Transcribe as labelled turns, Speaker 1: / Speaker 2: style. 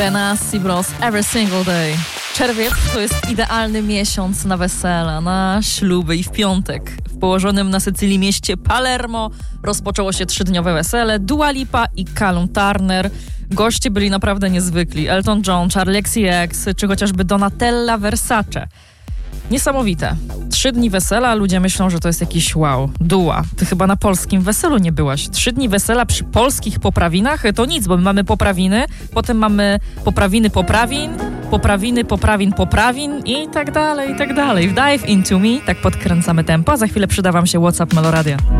Speaker 1: Benassi Bros. Every Single Day. Czerwiec to jest idealny miesiąc na wesela, na śluby i w piątek w położonym na Sycylii mieście Palermo rozpoczęło się 3-dniowe wesele Dua Lipa i Callum Turner. Goście byli naprawdę niezwykli. Elton John, Charli XCX czy chociażby Donatella Versace. Niesamowite. 3 dni wesela, ludzie myślą, że to jest jakiś wow. Dua, ty chyba na polskim weselu nie byłaś. 3 dni wesela przy polskich poprawinach to nic, bo my mamy poprawiny, potem mamy poprawiny poprawin i tak dalej, i tak dalej. W Dive Into Me, tak podkręcamy tempo. Za chwilę przyda wam się WhatsApp Meloradia.